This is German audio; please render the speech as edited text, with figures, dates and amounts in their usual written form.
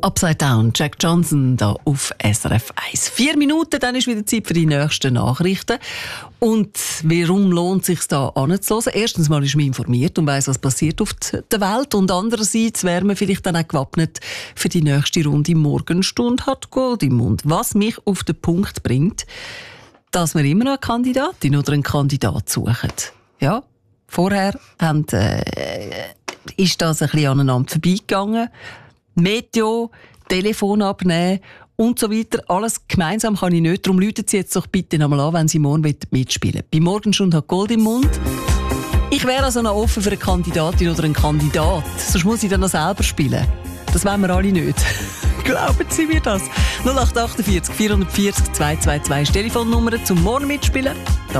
Upside Down, Jack Johnson da auf SRF 1. 4 Minuten, dann ist wieder Zeit für die nächsten Nachrichten. Und warum lohnt es sich da anzuhören? Erstens mal ist man informiert und weiss, was passiert auf der Welt. Und andererseits wäre man vielleicht dann auch gewappnet für die nächste Runde Morgenstunde hat Gold im Mund. Was mich auf den Punkt bringt, dass wir immer noch eine Kandidatin oder einen Kandidat suchen. Ja, vorher ist das ein bisschen aneinander vorbeigegangen. Meteo, Telefon abnehmen und so weiter. Alles gemeinsam kann ich nicht. Darum läuten Sie jetzt doch bitte nochmal an, wenn Sie morgen mitspielen wollen. Bei Morgenstunde hat Gold im Mund. Ich wäre also noch offen für eine Kandidatin oder einen Kandidat. Sonst muss ich dann noch selber spielen. Das wollen wir alle nicht. Glauben Sie mir das? 0848 440 222 Telefonnummer zum Morgen mitspielen.